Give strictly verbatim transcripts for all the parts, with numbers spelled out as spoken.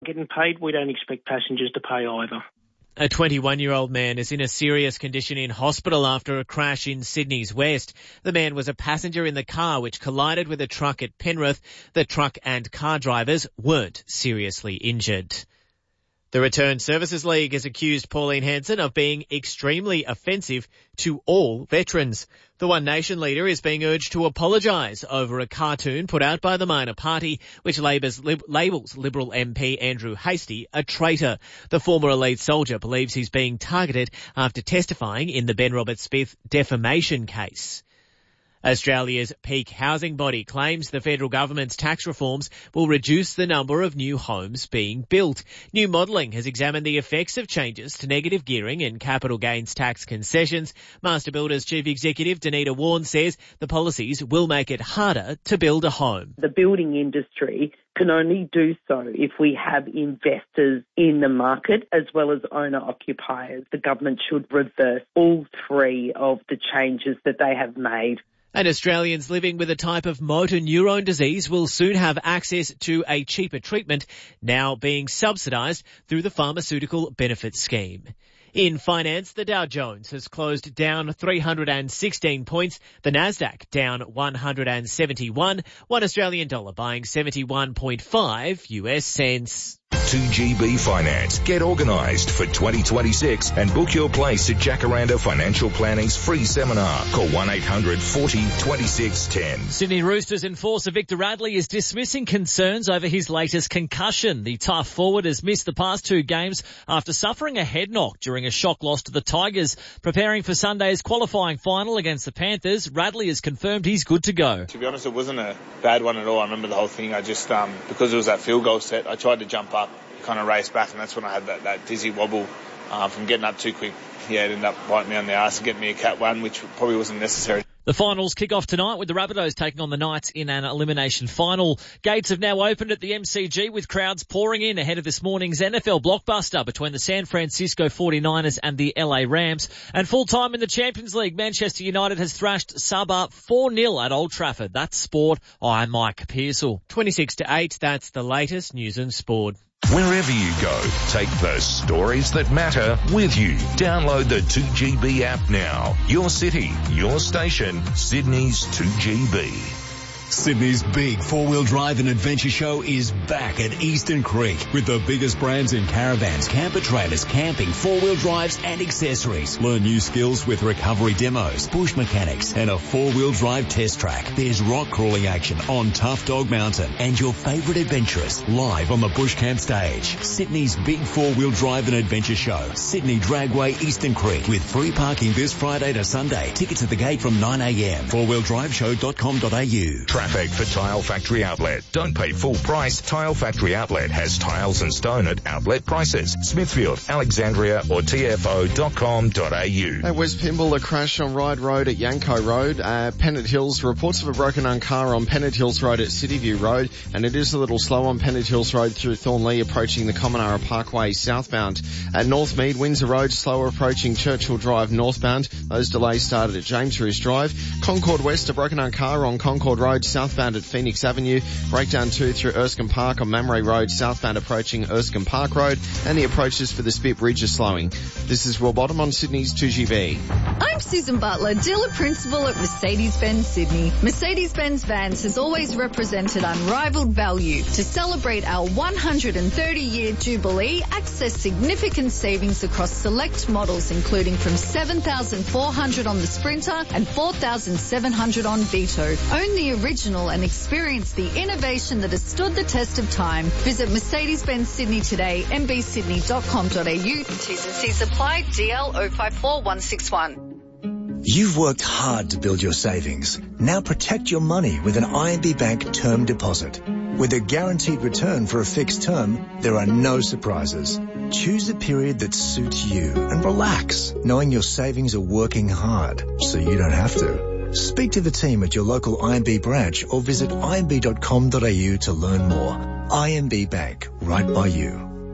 Getting paid, we don't expect passengers to pay either. A twenty-one-year-old man is in a serious condition in hospital after a crash in Sydney's west. The man was a passenger in the car which collided with a truck at Penrith. The truck and car drivers weren't seriously injured. The Return Services League has accused Pauline Hanson of being extremely offensive to all veterans. The One Nation leader is being urged to apologise over a cartoon put out by the minor party which labels, lib, labels Liberal M P Andrew Hastie a traitor. The former elite soldier believes he's being targeted after testifying in the Ben Roberts-Smith defamation case. Australia's peak housing body claims the federal government's tax reforms will reduce the number of new homes being built. New modelling has examined the effects of changes to negative gearing and capital gains tax concessions. Master Builders Chief Executive Danita Warren says the policies will make it harder to build a home. The building industry can only do so if we have investors in the market as well as owner-occupiers. The government should reverse all three of the changes that they have made. And Australians living with a type of motor neurone disease will soon have access to a cheaper treatment, now being subsidised through the Pharmaceutical Benefits Scheme. In finance, the Dow Jones has closed down three hundred sixteen points, the Nasdaq down one hundred seventy-one, one Australian dollar buying seventy-one point five U S cents. two G B Finance. Get organised for twenty twenty-six and book your place at Jacaranda Financial Planning's free seminar. Call one eight hundred forty twenty-six ten. Sydney Roosters enforcer Victor Radley is dismissing concerns over his latest concussion. The tough forward has missed the past two games after suffering a head knock during a shock loss to the Tigers. Preparing for Sunday's qualifying final against the Panthers, Radley has confirmed he's good to go. To be honest, it wasn't a bad one at all. I remember the whole thing. I just, um, because it was that field goal set, I tried to jump up, kind of race back, and that's when I had that, that dizzy wobble uh, from getting up too quick. Yeah, it ended up biting me on the arse and getting me a cat one, which probably wasn't necessary. The finals kick off tonight with the Rabbitohs taking on the Knights in an elimination final. Gates have now opened at the M C G with crowds pouring in ahead of this morning's N F L blockbuster between the San Francisco forty-niners and the L A Rams. And full time in the Champions League, Manchester United has thrashed Sabah four nil at Old Trafford. That's sport. I'm Mike Pearsall. twenty-six to eight, that's the latest news and sport. Wherever you go, take the stories that matter with you. Download the two G B app now. Your city, your station, Sydney's two G B. Sydney's big four-wheel drive and adventure show is back at Eastern Creek with the biggest brands in caravans, camper trailers, camping, four-wheel drives and accessories. Learn new skills with recovery demos, bush mechanics and a four-wheel drive test track. There's rock crawling action on Tough Dog Mountain and your favourite adventurers live on the Bush Camp stage. Sydney's big four-wheel drive and adventure show, Sydney Dragway, Eastern Creek, with free parking this Friday to Sunday. Tickets at the gate from nine a.m. four wheel drive show dot com dot a u. Traffic for Tile Factory Outlet. Don't pay full price. Tile Factory Outlet has tiles and stone at outlet prices. Smithfield, Alexandria or T F O dot com dot a u. At West Pymble, a crash on Ryde Road at Yanco Road. Uh, Pennant Hills, reports of a broken down car on Pennant Hills Road at Cityview Road, and it is a little slow on Pennant Hills Road through Thornlea approaching the Commonara Parkway southbound. At Northmead, Windsor Road, slower approaching Churchill Drive northbound. Those delays started at James Roos Drive. Concord West, a broken down car on Concord Road southbound at Phoenix Avenue. Breakdown two through Erskine Park on Mamre Road, southbound approaching Erskine Park Road, and the approaches for the Spit Bridge are slowing. This is Will Bottom on Sydney's two G B. I'm Susan Butler, dealer principal at Mercedes-Benz Sydney. Mercedes-Benz Vans has always represented unrivaled value. To celebrate our one hundred thirty year jubilee, access significant savings across select models, including from seven thousand four hundred on the Sprinter and four thousand seven hundred on Vito. Own the original and experience the innovation that has stood the test of time. Visit Mercedes-Benz Sydney today, m b sydney dot com dot a u. T's and C's apply, D L zero five four one six one. You've worked hard to build your savings. Now protect your money with an I M B Bank term deposit. With a guaranteed return for a fixed term, there are no surprises. Choose a period that suits you and relax, knowing your savings are working hard, so you don't have to. Speak to the team at your local I M B branch or visit i m b dot com dot a u to learn more. I M B Bank, right by you.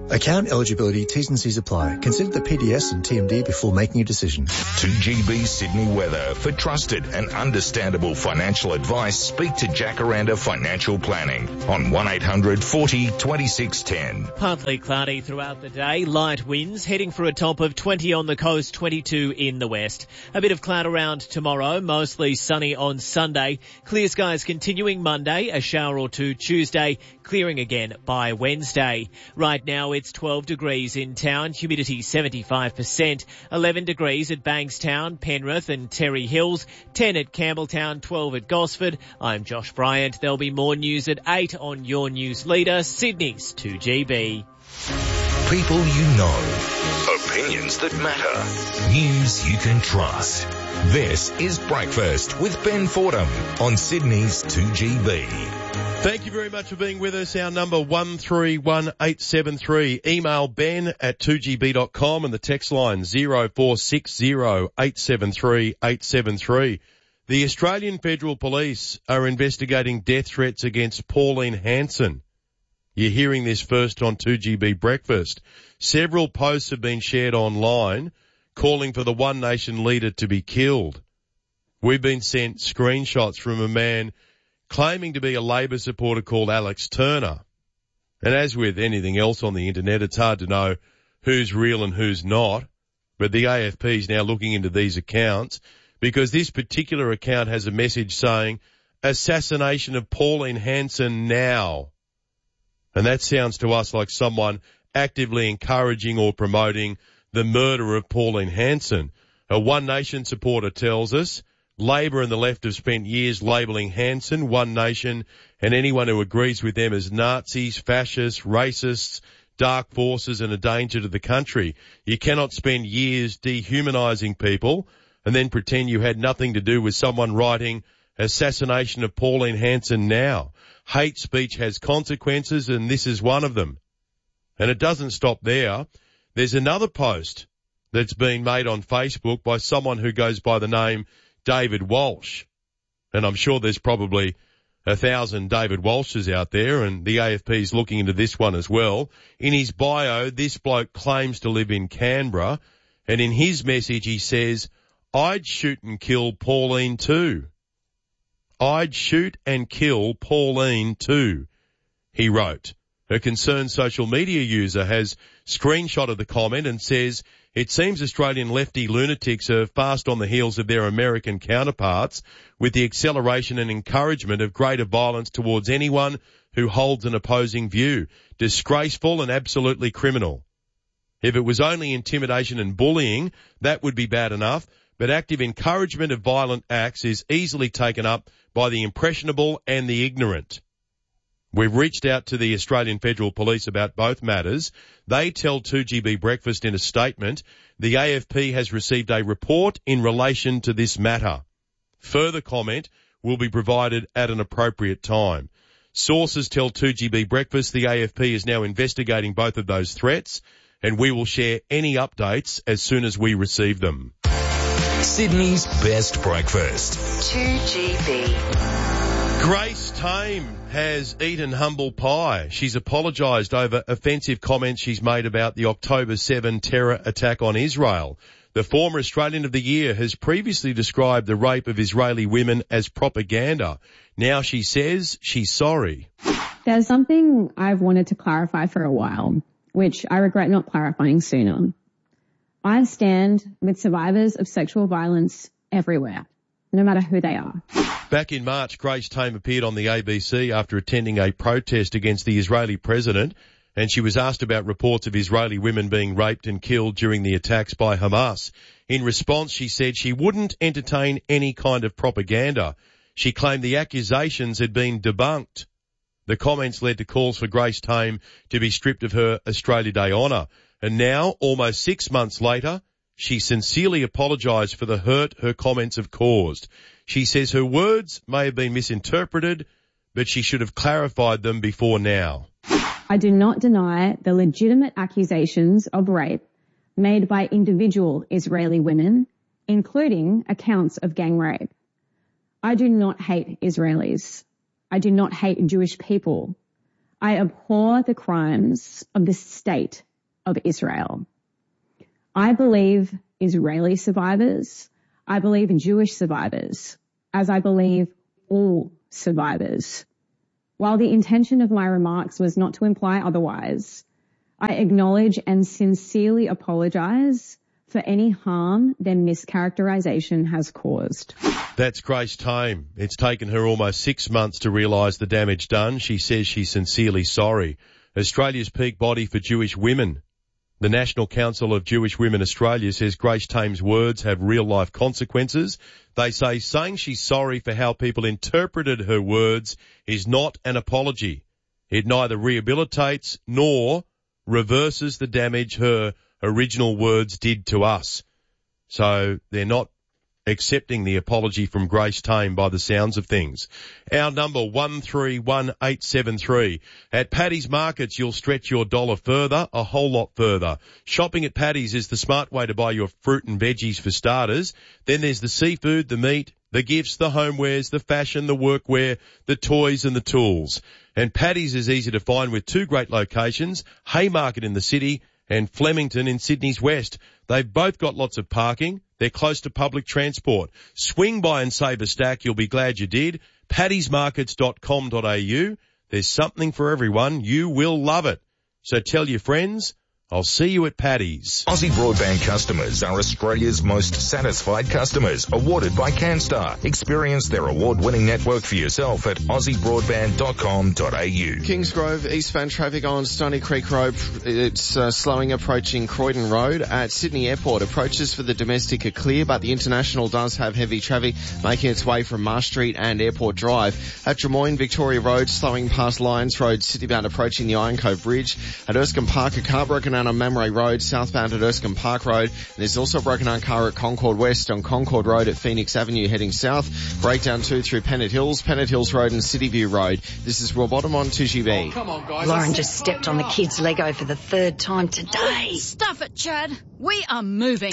Account eligibility, T's and C's apply. Consider the P D S and T M D before making a decision. two G B Sydney weather. For trusted and understandable financial advice, speak to Jacaranda Financial Planning on one eight hundred forty twenty-six ten. Partly cloudy throughout the day, light winds, heading for a top of twenty on the coast, twenty-two in the west. A bit of cloud around tomorrow, mostly sunny on Sunday. Clear skies continuing Monday, a shower or two Tuesday, clearing again by Wednesday. Right now it's twelve degrees in town, humidity seventy-five percent, eleven degrees at Bankstown, Penrith and Terry Hills, ten at Campbelltown, twelve at Gosford. I'm Josh Bryant. There'll be more news at eight on your news leader, Sydney's two G B. People you know. Opinions that matter. News you can trust. This is Breakfast with Ben Fordham on Sydney's two G B. Thank you very much for being with us. Our number one three one eight seven three. Email ben at two g b dot com and the text line zero four six zero eight seven three eight seven three. The Australian Federal Police are investigating death threats against Pauline Hanson. You're hearing this first on two G B Breakfast. Several posts have been shared online calling for the One Nation leader to be killed. We've been sent screenshots from a man claiming to be a Labor supporter called Alex Turner. And as with anything else on the internet, it's hard to know who's real and who's not. But the A F P is now looking into these accounts because this particular account has a message saying, assassination of Pauline Hanson now. And that sounds to us like someone actively encouraging or promoting the murder of Pauline Hanson. A One Nation supporter tells us Labor and the left have spent years labelling Hanson, One Nation, and anyone who agrees with them as Nazis, fascists, racists, dark forces and a danger to the country. You cannot spend years dehumanising people and then pretend you had nothing to do with someone writing assassination of Pauline Hanson now. Hate speech has consequences and this is one of them. And it doesn't stop there. There's another post that's been made on Facebook by someone who goes by the name David Walsh. And I'm sure there's probably a thousand David Walshes out there, and the A F P is looking into this one as well. In his bio, this bloke claims to live in Canberra, and in his message he says, I'd shoot and kill Pauline too. I'd shoot and kill Pauline too, he wrote. A concerned social media user has screenshotted the comment and says, it seems Australian lefty lunatics are fast on the heels of their American counterparts with the acceleration and encouragement of greater violence towards anyone who holds an opposing view. Disgraceful and absolutely criminal. If it was only intimidation and bullying, that would be bad enough, but active encouragement of violent acts is easily taken up by the impressionable and the ignorant. We've reached out to the Australian Federal Police about both matters. They tell two G B Breakfast in a statement, the A F P has received a report in relation to this matter. Further comment will be provided at an appropriate time. Sources tell two G B Breakfast the A F P is now investigating both of those threats, and we will share any updates as soon as we receive them. Sydney's best breakfast. two G B. Grace Tame has eaten humble pie. She's apologised over offensive comments she's made about the October seventh terror attack on Israel. The former Australian of the Year has previously described the rape of Israeli women as propaganda. Now she says she's sorry. There's something I've wanted to clarify for a while, which I regret not clarifying sooner. I stand with survivors of sexual violence everywhere, no matter who they are. Back in March, Grace Tame appeared on the A B C after attending a protest against the Israeli president, and she was asked about reports of Israeli women being raped and killed during the attacks by Hamas. In response, she said she wouldn't entertain any kind of propaganda. She claimed the accusations had been debunked. The comments led to calls for Grace Tame to be stripped of her Australia Day honour. And now, almost six months later, she sincerely apologised for the hurt her comments have caused. She says her words may have been misinterpreted, but she should have clarified them before now. I do not deny the legitimate accusations of rape made by individual Israeli women, including accounts of gang rape. I do not hate Israelis. I do not hate Jewish people. I abhor the crimes of the state of Israel. I believe Israeli survivors. I believe in Jewish survivors, as I believe all survivors. While the intention of my remarks was not to imply otherwise, I acknowledge and sincerely apologise for any harm their mischaracterisation has caused. That's Grace Tame. It's taken her almost six months to realise the damage done. She says she's sincerely sorry. Australia's peak body for Jewish women. The National Council of Jewish Women Australia says Grace Tame's words have real-life consequences. They say saying she's sorry for how people interpreted her words is not an apology. It neither rehabilitates nor reverses the damage her original words did to us. So they're not accepting the apology from Grace Tame by the sounds of things. Our number one three one eight seven three. At Paddy's Markets, you'll stretch your dollar further, a whole lot further. Shopping at Paddy's is the smart way to buy your fruit and veggies for starters. Then there's the seafood, the meat, the gifts, the homewares, the fashion, the workwear, the toys and the tools. And Paddy's is easy to find with two great locations, Haymarket in the city and Flemington in Sydney's west. They've both got lots of parking. They're close to public transport. Swing by and save a stack. You'll be glad you did. paddies markets dot com dot a u. There's something for everyone. You will love it. So tell your friends. I'll see you at Paddy's. Aussie Broadband customers are Australia's most satisfied customers, awarded by CanStar. Experience their award-winning network for yourself at aussie broadband dot com dot a u. Kingsgrove eastbound traffic on Stony Creek Road. It's uh, slowing approaching Croydon Road. At Sydney Airport, approaches for the domestic are clear, but the international does have heavy traffic making its way from Marsh Street and Airport Drive. At Drummoyne Victoria Road, slowing past Lyons Road, citybound approaching the Iron Cove Bridge. At Erskine Park, a car broken down on Mamre Road, southbound at Erskine Park Road. And there's also a broken down car at Concord West on Concord Road at Phoenix Avenue heading south. Breakdown two through Pennant Hills, Pennant Hills Road and Cityview Road. This is Rob Bottom on two G B. Oh, come on, guys. Lauren just stepped on the kids' Lego for the third time today. Stuff it, Chad. We are moving.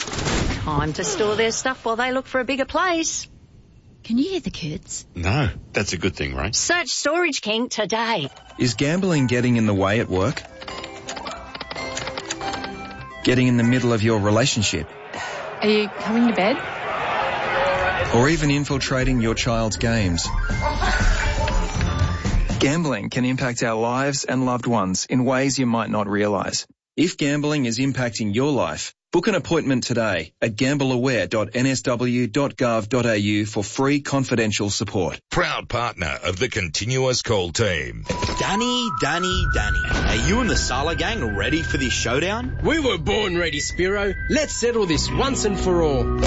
Time to store their stuff while they look for a bigger place. Can you hear the kids? No, that's a good thing, right? Search Storage King today. Is gambling getting in the way at work? Getting in the middle of your relationship? Are you coming to bed? Or even infiltrating your child's games? Gambling can impact our lives and loved ones in ways you might not realise. If gambling is impacting your life, book an appointment today at gamble aware dot n s w dot gov dot a u for free confidential support. Proud partner of the Continuous Call team. Danny, Danny, Danny. Are you and the Sala gang ready for this showdown? We were born ready, Spiro. Let's settle this once and for all.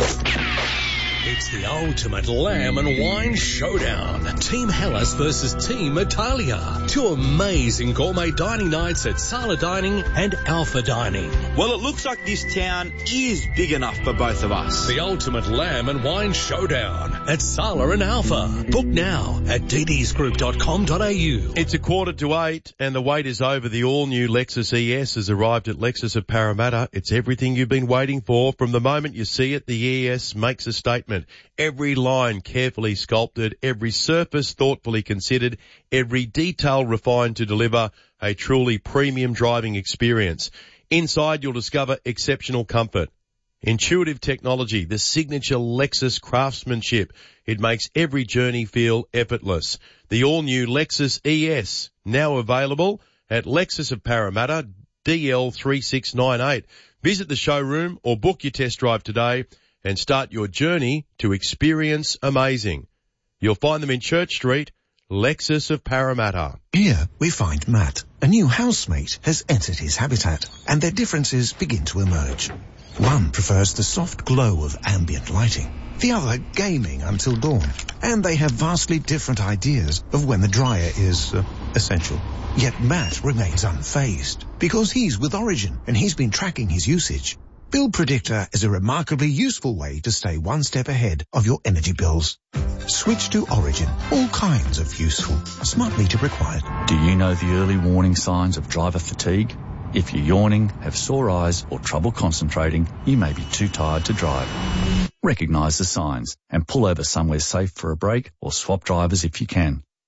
It's the ultimate lamb and wine showdown. Team Hellas versus Team Italia. Two amazing gourmet dining nights at Sala Dining and Alpha Dining. Well, it looks like this town is big enough for both of us. The ultimate lamb and wine showdown at Sala and Alpha. Book now at d d s group dot com dot a u. It's a quarter to eight and the wait is over. The all-new Lexus E S has arrived at Lexus of Parramatta. It's everything you've been waiting for. From the moment you see it, the E S makes a statement. Every line carefully sculpted, every surface thoughtfully considered, every detail refined to deliver a truly premium driving experience. Inside, you'll discover exceptional comfort, intuitive technology, the signature Lexus craftsmanship. It makes every journey feel effortless. The all-new Lexus E S, now available at Lexus of Parramatta, D L three six nine eight. Visit the showroom or book your test drive today and start your journey to experience amazing. You'll find them in Church Street, Lexus of Parramatta. Here we find Matt. A new housemate has entered his habitat, and their differences begin to emerge. One prefers the soft glow of ambient lighting, the other gaming until dawn, and they have vastly different ideas of when the dryer is uh, essential. Yet Matt remains unfazed, because he's with Origin, and he's been tracking his usage. Bill Predictor is a remarkably useful way to stay one step ahead of your energy bills. Switch to Origin. All kinds of useful. Smart meter required. Do you know the early warning signs of driver fatigue? If you're yawning, have sore eyes or trouble concentrating, you may be too tired to drive. Recognise the signs and pull over somewhere safe for a break or swap drivers if you can.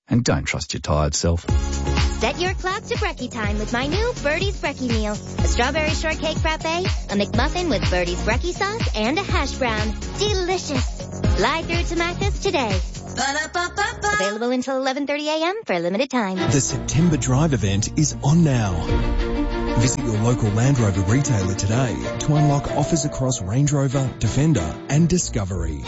And don't trust your tired self. Set your clock to brekkie time with my new Birdie's Brekkie meal. A strawberry shortcake frappe, a McMuffin with Birdie's Brekkie sauce, and a hash brown. Delicious. Fly through to Macca's today. Ba-da-ba-ba-ba. Available until eleven thirty a.m. for a limited time. The September Drive event is on now. Visit your local Land Rover retailer today to unlock offers across Range Rover, Defender and Discovery.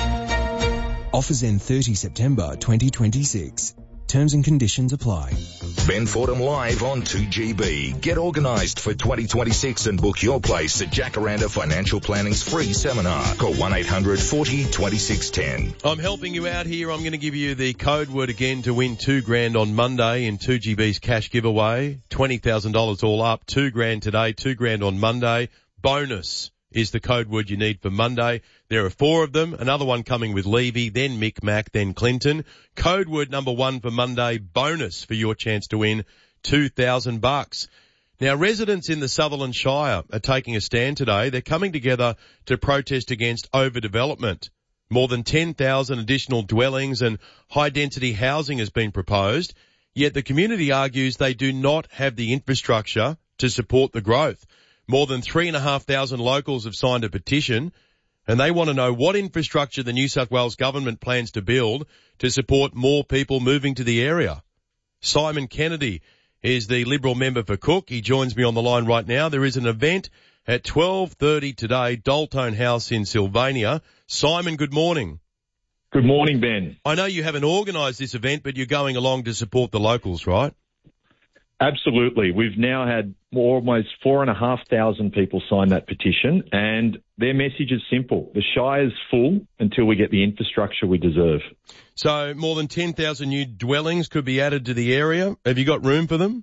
Offers end thirtieth September twenty twenty-six. Terms and conditions apply. Ben Fordham live on two G B. Get organised for twenty twenty-six and book your place at Jacaranda Financial Planning's free seminar. Call one eight hundred forty twenty-six ten. I'm helping you out here. I'm going to give you the code word again to win two grand on Monday in two G B's cash giveaway. twenty thousand dollars all up. Two grand today, two grand on Monday. Bonus is the code word you need for Monday. There are four of them. Another one coming with Levy, then Mick Mac, then Clinton. Code word number one for Monday, bonus for your chance to win two thousand bucks. Now, residents in the Sutherland Shire are taking a stand today. They're coming together to protest against overdevelopment. More than ten thousand additional dwellings and high-density housing has been proposed, yet the community argues they do not have the infrastructure to support the growth. More than three thousand five hundred locals have signed a petition, and they want to know what infrastructure the New South Wales government plans to build to support more people moving to the area. Simon Kennedy is the Liberal member for Cook. He joins me on the line right now. There is an event at twelve thirty today, Daltone House in Sylvania. Simon, good morning. Good morning, Ben. I know you haven't organised this event, but you're going along to support the locals, right? Absolutely. We've now had more, almost four and a half thousand people sign that petition, and their message is simple. The Shire's full until we get the infrastructure we deserve. So more than ten thousand new dwellings could be added to the area. Have you got room for them?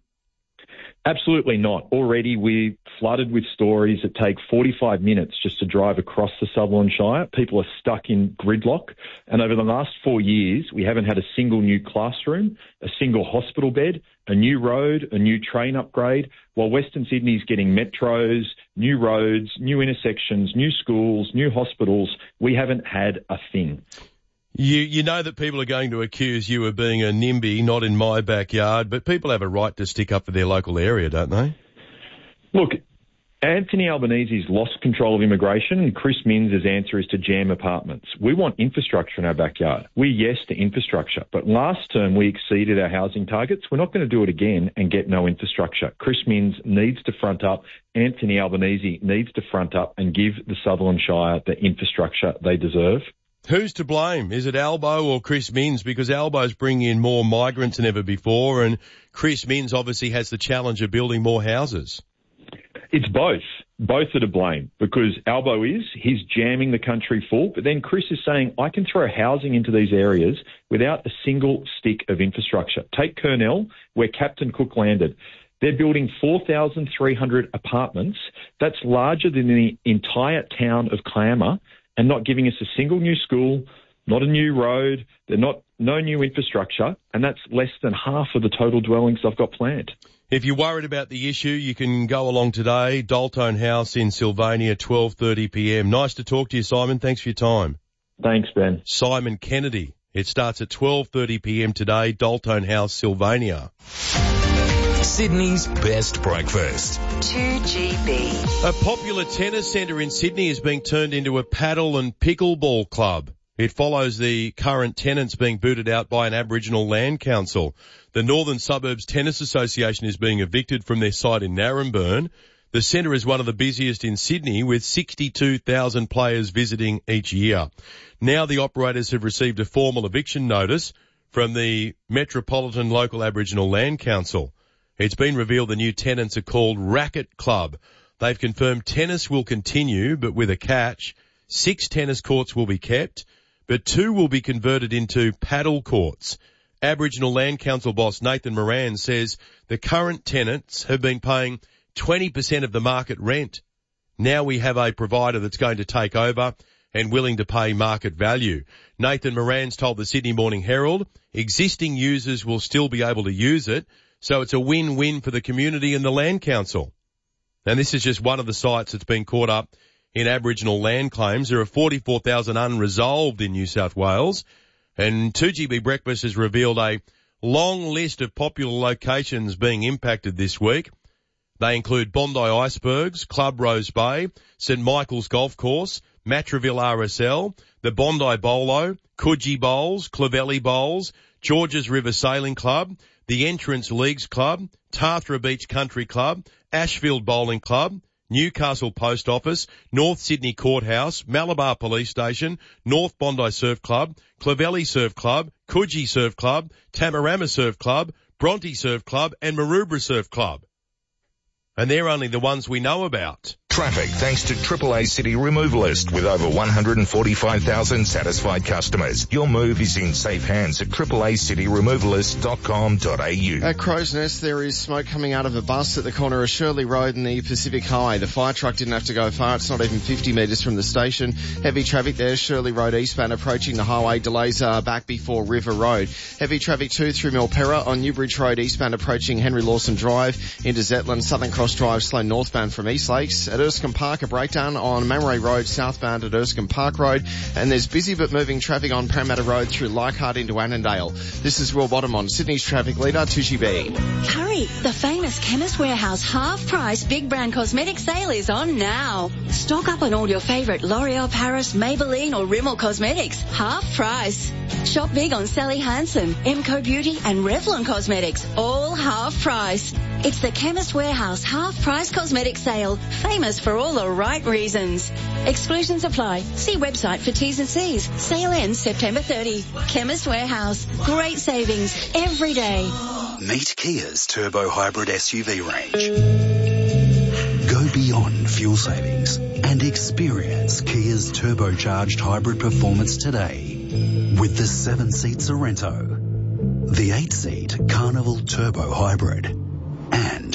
Absolutely not. Already we're flooded with stories that take forty-five minutes just to drive across the Sutherland Shire. People are stuck in gridlock. And over the last four years, we haven't had a single new classroom, a single hospital bed, a new road, a new train upgrade, while Western Sydney's getting metros, new roads, new intersections, new schools, new hospitals. We haven't had a thing. You you know that people are going to accuse you of being a NIMBY, not in my backyard, but people have a right to stick up for their local area, don't they? Look, Anthony Albanese's lost control of immigration, and Chris Minns' answer is to jam apartments. We want infrastructure in our backyard. We're yes to infrastructure, but last term we exceeded our housing targets. We're not going to do it again and get no infrastructure. Chris Minns needs to front up. Anthony Albanese needs to front up and give the Sutherland Shire the infrastructure they deserve. Who's to blame? Is it Albo or Chris Minns? Because Albo's bringing in more migrants than ever before, and Chris Minns obviously has the challenge of building more houses. It's both. Both are to blame, because Albo is, he's jamming the country full, but then Chris is saying, I can throw housing into these areas without a single stick of infrastructure. Take Kurnell, where Captain Cook landed. They're building four thousand three hundred apartments. That's larger than the entire town of Clamour, and not giving us a single new school, not a new road, they're not no new infrastructure, and that's less than half of the total dwellings I've got planned. If you're worried about the issue, you can go along today, Daltone House in Sylvania, twelve thirty p.m. Nice to talk to you, Simon. Thanks for your time. Thanks, Ben. Simon Kennedy. It starts at twelve thirty p.m. today, Daltone House, Sylvania. Sydney's best breakfast. two G B. A popular tennis centre in Sydney is being turned into a paddle and pickleball club. It follows the current tenants being booted out by an Aboriginal land council. The Northern Suburbs Tennis Association is being evicted from their site in Naremburn. The centre is one of the busiest in Sydney, with sixty-two thousand players visiting each year. Now the operators have received a formal eviction notice from the Metropolitan Local Aboriginal Land Council. It's been revealed the new tenants are called Racket Club. They've confirmed tennis will continue, but with a catch. Six tennis courts will be kept, but two will be converted into paddle courts. Aboriginal Land Council boss Nathan Moran says the current tenants have been paying twenty percent of the market rent. Now we have a provider that's going to take over and willing to pay market value. Nathan Moran's told the Sydney Morning Herald existing users will still be able to use it, so it's a win-win for the community and the Land Council. And this is just one of the sites that's been caught up in Aboriginal land claims. There are forty-four thousand unresolved in New South Wales. And two G B Breakfast has revealed a long list of popular locations being impacted this week. They include Bondi Icebergs, Club Rose Bay, St Michael's Golf Course, Matraville R S L, the Bondi Bolo, Coogee Bowls, Clovelly Bowls, Georges River Sailing Club, the Entrance Leagues Club, Tathra Beach Country Club, Ashfield Bowling Club, Newcastle Post Office, North Sydney Courthouse, Malabar Police Station, North Bondi Surf Club, Clovelly Surf Club, Coogee Surf Club, Tamarama Surf Club, Bronte Surf Club and Maroubra Surf Club. And they're only the ones we know about. Traffic thanks to Triple A City Removalist with over one hundred forty-five thousand satisfied customers. Your move is in safe hands at triple a city removalist dot com dot a u. At Crow's Nest, there is smoke coming out of a bus at the corner of Shirley Road and the Pacific Highway. The fire truck didn't have to go far. It's not even fifty metres from the station. Heavy traffic there, Shirley Road eastbound approaching the highway. Delays are back before River Road. Heavy traffic too through Milperra on Newbridge Road eastbound approaching Henry Lawson Drive into Zetland. Southern Cross Drive slow northbound from East Lakes. At Erskine Park, a breakdown on Mamre Road southbound at Erskine Park Road. And there's busy but moving traffic on Parramatta Road through Leichhardt into Annandale. This is Will Bottom on Sydney's traffic leader, Tushy B. Hurry! The famous Chemist Warehouse half-price big brand cosmetic sale is on now. Stock up on all your favourite L'Oreal Paris, Maybelline or Rimmel cosmetics. Half price. Shop big on Sally Hansen, Emco Beauty and Revlon Cosmetics. All half price. It's the Chemist Warehouse half-price cosmetic sale. Famous for all the right reasons. Exclusions apply. See website for T's and C's. Sale ends September thirtieth. Chemist Warehouse. Great savings every day. Meet Kia's Turbo Hybrid S U V range. Go beyond fuel savings and experience Kia's turbocharged hybrid performance today with the seven-seat Sorrento, the eight-seat Carnival Turbo Hybrid, and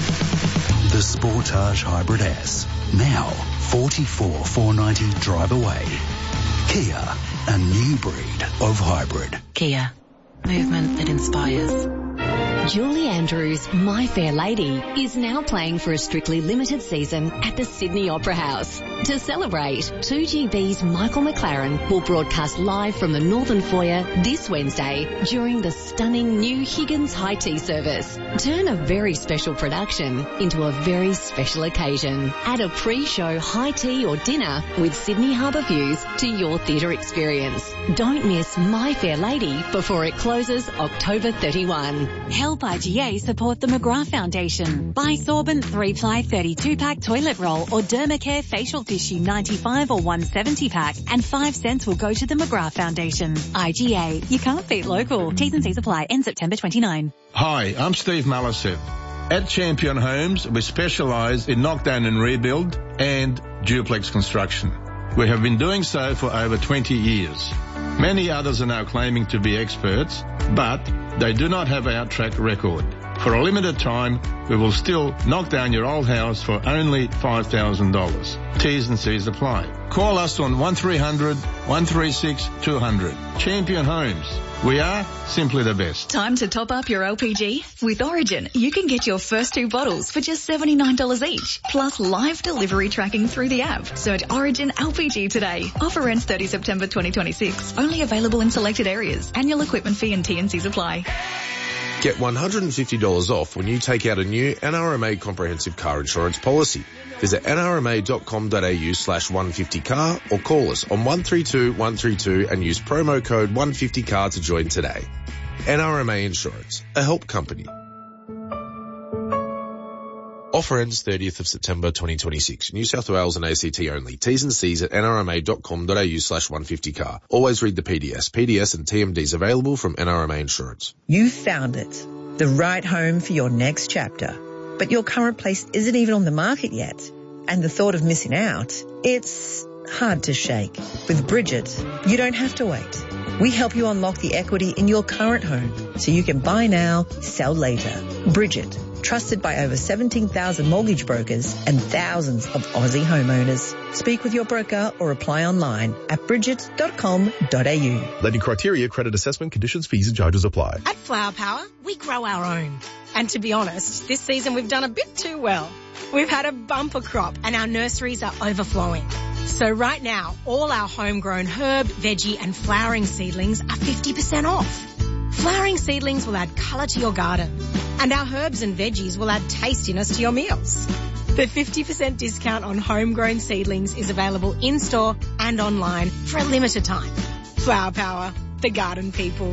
the Sportage Hybrid S. Now forty-four thousand four hundred ninety drive away. Kia, a new breed of hybrid. Kia, movement that inspires. Julie Andrews' My Fair Lady is now playing for a strictly limited season at the Sydney Opera House. To celebrate, two G B's Michael McLaren will broadcast live from the Northern Foyer this Wednesday during the stunning new Higgins High Tea service. Turn a very special production into a very special occasion. Add a pre-show high tea or dinner with Sydney Harbour views to your theatre experience. Don't miss My Fair Lady before it closes October thirty-first. Help I G A support the McGrath Foundation. Buy Sorbent three ply thirty-two pack toilet roll or Dermacare facial tissue ninety-five or one seventy pack and five cents will go to the McGrath Foundation. I G A. You can't beat local. T's and C's apply. End September twenty-ninth. Hi, I'm Steve Malisev. At Champion Homes, we specialise in knockdown and rebuild and duplex construction. We have been doing so for over twenty years. Many others are now claiming to be experts, but they do not have our track record. For a limited time, we will still knock down your old house for only five thousand dollars. T's and C's apply. Call us on one three hundred, one three six, two hundred. Champion Homes. We are simply the best. Time to top up your L P G? With Origin, you can get your first two bottles for just seventy-nine dollars each, plus live delivery tracking through the app. Search Origin L P G today. Offer ends thirtieth September twenty twenty-six. Only available in selected areas. Annual equipment fee and T and C's apply. Get one hundred fifty dollars off when you take out a new N R M A comprehensive car insurance policy. Visit n r m a dot com dot a u slash one fifty car or call us on one three two, one three two and use promo code one fifty car to join today. N R M A Insurance, a help company. Offer ends thirtieth of September twenty twenty-six. New South Wales and A C T only. T's and C's at n r m a dot com dot a u slash one fifty car. Always read the P D S. P D S and T M Ds available from N R M A Insurance. You found it. The right home for your next chapter. But your current place isn't even on the market yet. And the thought of missing out, it's hard to shake. With Bridget, you don't have to wait. We help you unlock the equity in your current home so you can buy now, sell later. Bridget, trusted by over seventeen thousand mortgage brokers and thousands of Aussie homeowners. Speak with your broker or apply online at bridget dot com dot a u. Lending criteria, credit assessment, conditions, fees and charges apply. At Flower Power, we grow our own. And to be honest, this season we've done a bit too well. We've had a bumper crop and our nurseries are overflowing. So right now, all our homegrown herb, veggie and flowering seedlings are fifty percent off. Flowering seedlings will add colour to your garden, and our herbs and veggies will add tastiness to your meals. The fifty percent discount on homegrown seedlings is available in-store and online for a limited time. Flower Power, the garden people.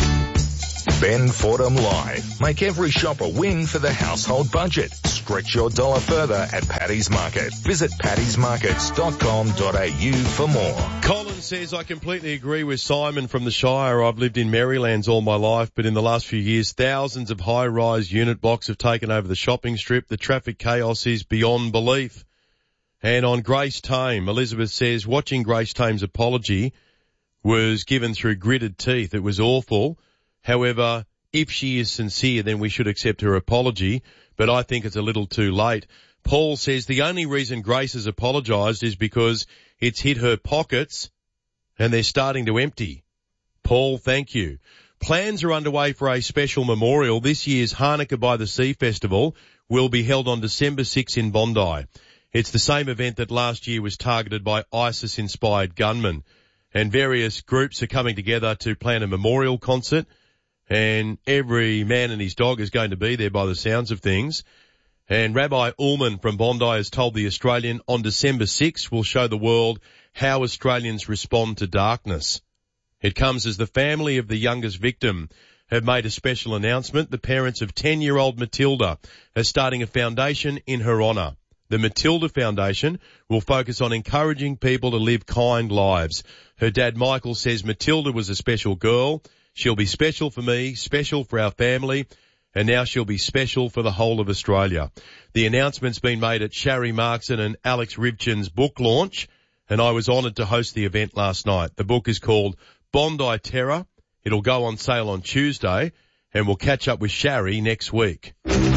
Ben Fordham Live. Make every shop a win for the household budget. Stretch your dollar further at Paddy's Market. Visit paddy's markets dot com dot a u for more. Colin says, I completely agree with Simon from the Shire. I've lived in Marylands all my life, but in the last few years, thousands of high-rise unit blocks have taken over the shopping strip. The traffic chaos is beyond belief. And on Grace Tame, Elizabeth says, watching Grace Tame's apology was given through gritted teeth. It was awful. However, if she is sincere, then we should accept her apology, but I think it's a little too late. Paul says the only reason Grace has apologised is because it's hit her pockets and they're starting to empty. Paul, thank you. Plans are underway for a special memorial. This year's Hanukkah by the Sea Festival will be held on December sixth in Bondi. It's the same event that last year was targeted by ISIS-inspired gunmen, and various groups are coming together to plan a memorial concert. And every man and his dog is going to be there by the sounds of things. And Rabbi Ullman from Bondi has told The Australian on December sixth will show the world how Australians respond to darkness. It comes as the family of the youngest victim have made a special announcement. The parents of ten-year-old Matilda are starting a foundation in her honour. The Matilda Foundation will focus on encouraging people to live kind lives. Her dad Michael says Matilda was a special girl. She'll be special for me, special for our family, and now she'll be special for the whole of Australia. The announcement's been made at Sharry Markson and Alex Rivchin's book launch, and I was honoured to host the event last night. The book is called Bondi Terror. It'll go on sale on Tuesday, and we'll catch up with Sharry next week.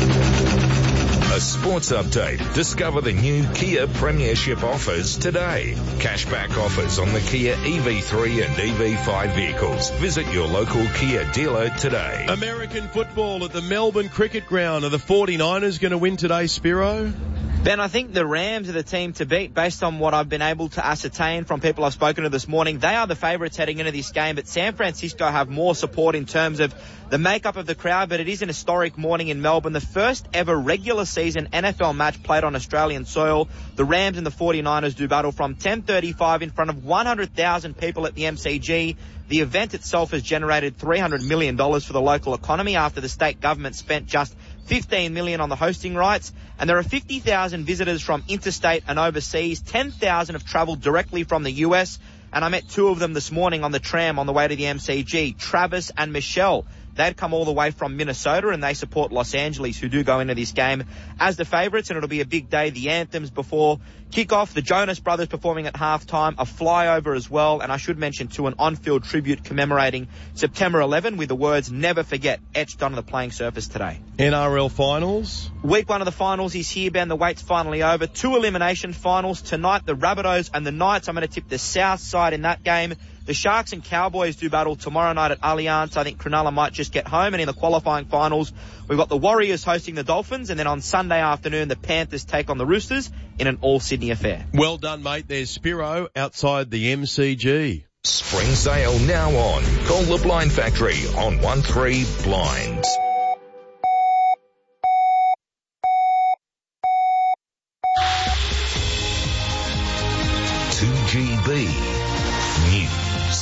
A sports update. Discover the new Kia Premiership offers today. Cashback offers on the Kia E V three and E V five vehicles. Visit your local Kia dealer today. American football at the Melbourne Cricket Ground. Are the forty-niners going to win today, Spiro? Ben, I think the Rams are the team to beat based on what I've been able to ascertain from people I've spoken to this morning. They are the favourites heading into this game, but San Francisco have more support in terms of the makeup of the crowd, but it is an historic morning in Melbourne. The first ever regular season N F L match played on Australian soil. The Rams and the forty-niners do battle from ten thirty-five in front of one hundred thousand people at the M C G. The event itself has generated three hundred million dollars for the local economy after the state government spent just fifteen million dollars on the hosting rights. And there are fifty thousand visitors from interstate and overseas. ten thousand have travelled directly from the U S. And I met two of them this morning on the tram on the way to the M C G, Travis and Michelle. They'd come all the way from Minnesota and they support Los Angeles, who do go into this game as the favourites, and it'll be a big day. The anthems before kickoff, the Jonas Brothers performing at halftime, a flyover as well, and I should mention too an on-field tribute commemorating September eleventh with the words "Never Forget" etched onto the playing surface today. N R L finals. Week one of the finals is here, Ben. The wait's finally over. Two elimination finals tonight. The Rabbitohs and the Knights. I'm going to tip the south side in that game. The Sharks and Cowboys do battle tomorrow night at Allianz. I think Cronulla might just get home. And in the qualifying finals, we've got the Warriors hosting the Dolphins. And then on Sunday afternoon, the Panthers take on the Roosters in an all-Sydney affair. Well done, mate. There's Spiro outside the M C G. Spring sale now on. Call the Blind Factory on one three Blinds. two G B News.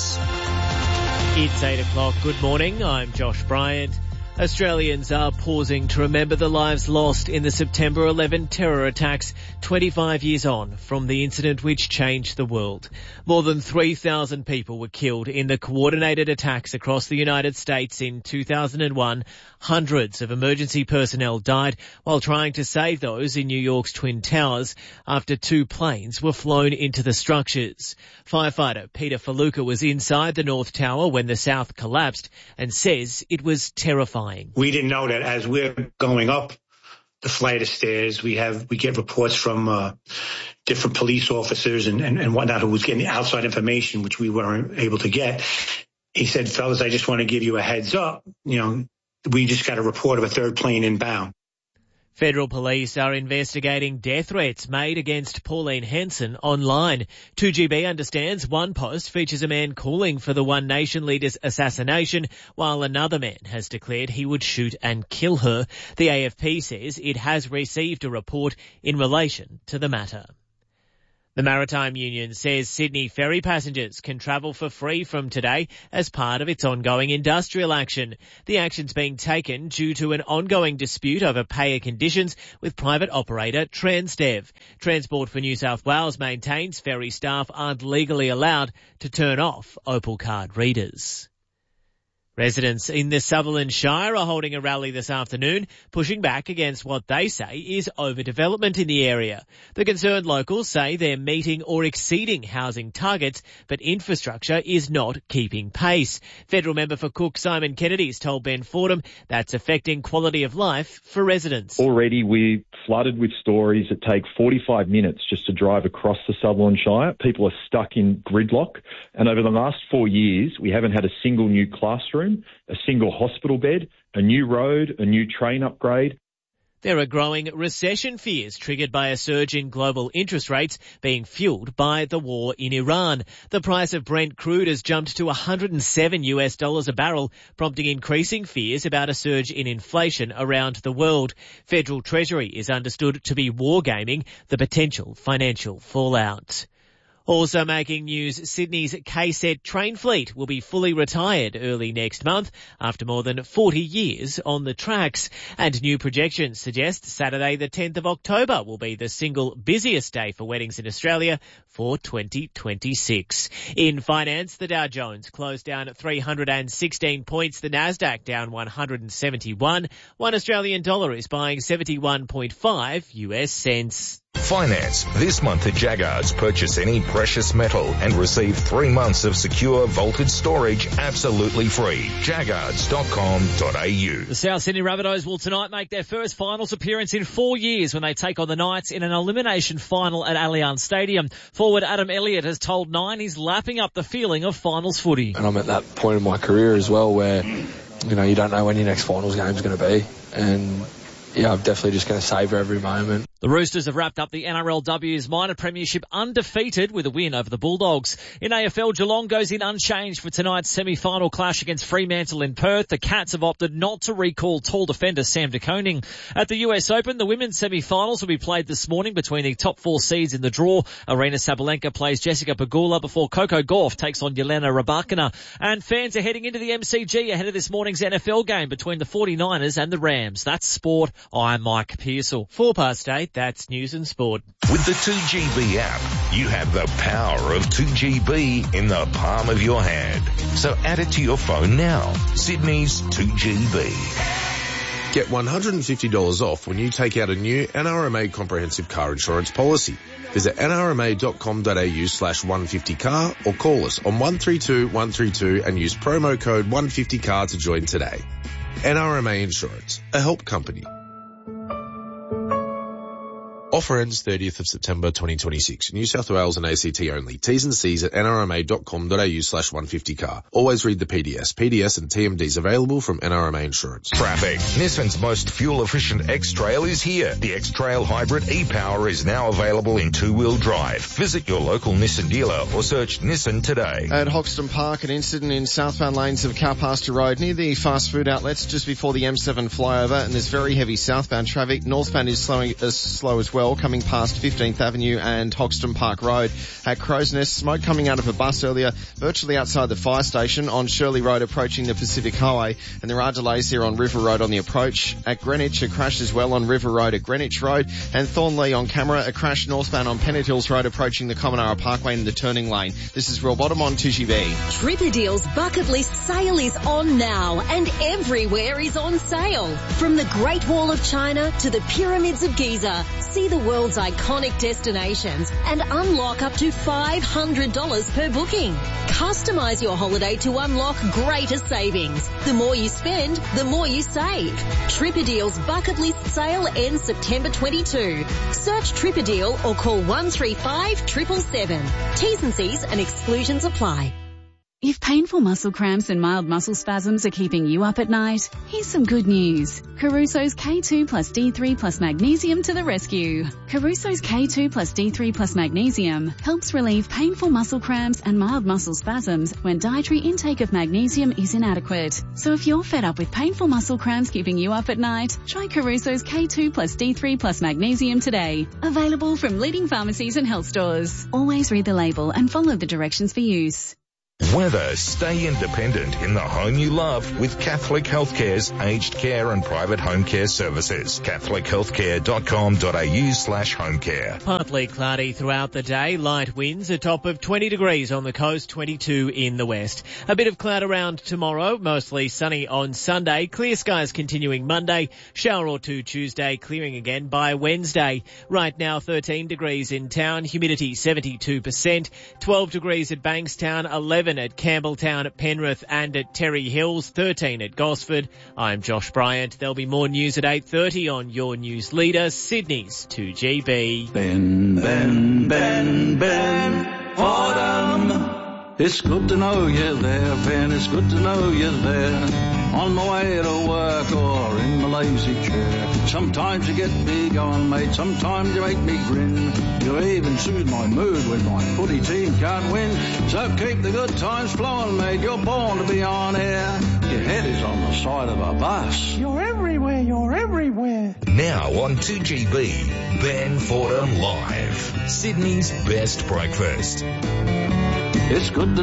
It's eight o'clock. Good morning. I'm Josh Bryant. Australians are pausing to remember the lives lost in the September eleventh terror attacks twenty-five years on from the incident which changed the world. More than three thousand people were killed in the coordinated attacks across the United States in two thousand one. Hundreds of emergency personnel died while trying to save those in New York's Twin Towers after two planes were flown into the structures. Firefighter Peter Faluka was inside the North Tower when the South collapsed and says it was terrifying. We didn't know that as we're going up the flight of stairs, we have we get reports from uh, different police officers and, and, and whatnot who was getting outside information, which we weren't able to get. He said, fellas, I just want to give you a heads up. You know, we just got a report of a third plane inbound. Federal police are investigating death threats made against Pauline Hanson online. two G B understands one post features a man calling for the One Nation leader's assassination, while another man has declared he would shoot and kill her. The A F P says it has received a report in relation to the matter. The Maritime Union says Sydney ferry passengers can travel for free from today as part of its ongoing industrial action. The action's being taken due to an ongoing dispute over payer conditions with private operator Transdev. Transport for New South Wales maintains ferry staff aren't legally allowed to turn off Opal card readers. Residents in the Sutherland Shire are holding a rally this afternoon, pushing back against what they say is overdevelopment in the area. The concerned locals say they're meeting or exceeding housing targets, but infrastructure is not keeping pace. Federal member for Cook Simon Kennedy has told Ben Fordham that's affecting quality of life for residents. Already we're flooded with stories that take forty-five minutes just to drive across the Sutherland Shire. People are stuck in gridlock, and over the last four years we haven't had a single new classroom, a single hospital bed, a new road, a new train upgrade. There are growing recession fears triggered by a surge in global interest rates being fueled by the war in Iran. The price of Brent crude has jumped to one hundred seven US dollars a barrel, prompting increasing fears about a surge in inflation around the world. Federal Treasury is understood to be wargaming the potential financial fallout. Also making news, Sydney's K S E T train fleet will be fully retired early next month after more than forty years on the tracks. And new projections suggest Saturday the tenth of October will be the single busiest day for weddings in Australia for twenty twenty-six. In finance, the Dow Jones closed down at three hundred sixteen points, the Nasdaq down one hundred seventy-one. One Australian dollar is buying seventy-one point five US cents. Finance. This month at Jaggards, purchase any precious metal and receive three months of secure vaulted storage absolutely free. jaggards dot com dot a u. The South Sydney Rabbitohs will tonight make their first finals appearance in four years when they take on the Knights in an elimination final at Allianz Stadium. Forward Adam Elliott has told Nine he's lapping up the feeling of finals footy. And I'm at that point in my career as well where, you know, you don't know when your next finals game is going to be. And yeah, I'm definitely just going to savour every moment. The Roosters have wrapped up the N R L W's minor premiership undefeated with a win over the Bulldogs. In A F L, Geelong goes in unchanged for tonight's semi-final clash against Fremantle in Perth. The Cats have opted not to recall tall defender Sam De Koning. At the U S Open, the women's semi-finals will be played this morning between the top four seeds in the draw. Arena Sabalenka plays Jessica Pegula before Coco Gauff takes on Yelena Rybakina. And fans are heading into the M C G ahead of this morning's N F L game between the forty-niners and the Rams. That's sport. I'm Mike Pearsall. Four past eight. That's news and sport. With the two G B app, you have the power of two G B in the palm of your hand. So add it to your phone now. Sydney's two G B. Get one hundred fifty dollars off when you take out a new N R M A comprehensive car insurance policy. Visit n r m a dot com dot a u slash one fifty car or call us on one three two one three two and use promo code one fifty car to join today. N R M A Insurance, a help company. Offer ends thirtieth of September twenty twenty-six. New South Wales and A C T only. T's and C's at n r m a dot com dot a u slash one fifty car. Always read the P D S. P D S and T M Ds available from N R M A Insurance. Traffic. Nissan's most fuel-efficient X-Trail is here. The X-Trail Hybrid e-Power is now available in two-wheel drive. Visit your local Nissan dealer or search Nissan today. At Hoxton Park, an incident in southbound lanes of Cowpasture Road near the fast food outlets just before the M seven flyover, and there's very heavy southbound traffic. Northbound is slowing, uh, slow as well. Coming past fifteenth Avenue and Hoxton Park Road. At Crow's Nest, smoke coming out of a bus earlier, virtually outside the fire station on Shirley Road approaching the Pacific Highway, and there are delays here on River Road on the approach. At Greenwich, a crash as well on River Road at Greenwich Road, and Thornley on camera, a crash northbound on Pennant Hills Road approaching the Commonara Parkway in the turning lane. This is Real Bottom on two G B. Tripperdeal's bucket list sale is on now, and everywhere is on sale. From the Great Wall of China to the Pyramids of Giza, see the world's iconic destinations and unlock up to five hundred dollars per booking. Customize your holiday to unlock greater savings. The more you spend, the more you save. Tripperdeal's bucket list sale ends September twenty-second. Search Tripperdeal or call one three five, seven seven seven. T's and C's and exclusions apply. If painful muscle cramps and mild muscle spasms are keeping you up at night, here's some good news. Caruso's K two plus D three plus magnesium to the rescue. Caruso's K two plus D three plus magnesium helps relieve painful muscle cramps and mild muscle spasms when dietary intake of magnesium is inadequate. So if you're fed up with painful muscle cramps keeping you up at night, try Caruso's K two plus D three plus magnesium today. Available from leading pharmacies and health stores. Always read the label and follow the directions for use. Weather, stay independent in the home you love with Catholic Healthcare's aged care and private home care services. catholic healthcare dot com dot a u slash home care. Partly cloudy throughout the day, light winds, a top of twenty degrees on the coast, twenty-two in the west. A bit of cloud around tomorrow, mostly sunny on Sunday. Clear skies continuing Monday, shower or two Tuesday, clearing again by Wednesday. Right now thirteen degrees in town, humidity seventy-two percent, twelve degrees at Bankstown, eleven at Campbelltown, at Penrith and at Terry Hills, thirteen at Gosford. I'm Josh Bryant. There'll be more news at eight thirty on your news leader, Sydney's two G B. Ben, Ben, Ben, Ben, Fordham. It's good to know you're there, Ben. It's good to know you're there. On my way to work or in my lazy chair. Sometimes you get big on, mate. Sometimes you make me grin. You even soothe my mood when my footy team can't win. So keep the good times flowing, mate. You're born to be on air. Your head is on the side of a bus. You're everywhere. You're everywhere. Now on two G B, Ben Fordham Live. Sydney's best breakfast. It's good to